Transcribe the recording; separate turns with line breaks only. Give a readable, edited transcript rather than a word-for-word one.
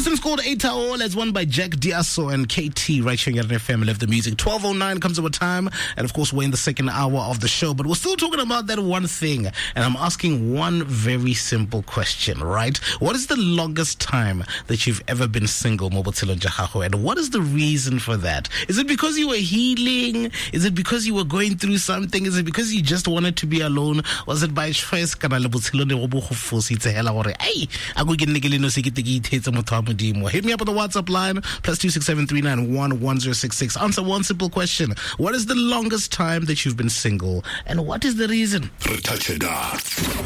This one's called Etao. It's won by Jack Diaso and KT right here at FM. Love the music. 12:09 comes our time. And of course, we're in the second hour of the show. But we're still talking about that one thing. And I'm asking one very simple question, right? What is the longest time that you've ever been single, Mobotilo Jahaho? And what is the reason for that? Is it because you were healing? Is it because you were going through something? Is it because you just wanted to be alone? Was it by choice? Hit me up on the WhatsApp line, +267 391 1066. Answer one simple question. What is the longest time that you've been single? And what is the reason?